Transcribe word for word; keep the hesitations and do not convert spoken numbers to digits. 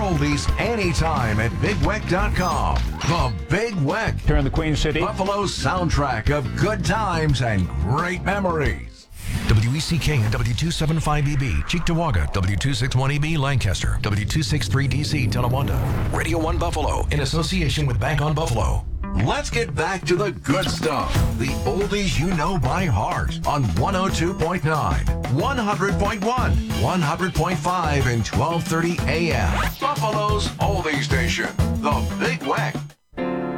oldies anytime at big weck dot com. The Big Weck, Here in the Queen City. Buffalo's soundtrack of good times and great memories. W E C K and W two seventy-five E B, Cheektowaga, W two sixty-one E B, Lancaster, W two sixty-three D C, Tonawanda. Radio one Buffalo, in association with Bank on Buffalo. Let's get back to the good stuff. The oldies you know by heart on one oh two point nine, one hundred point one, one hundred point five, and twelve thirty A M. Buffalo's oldie station, The Big Weck.